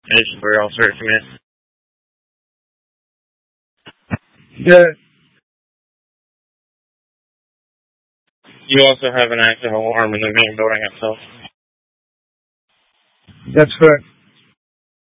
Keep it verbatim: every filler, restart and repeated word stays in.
This is where all searching it. Yeah. You also have an active alarm in the main building itself. That's correct.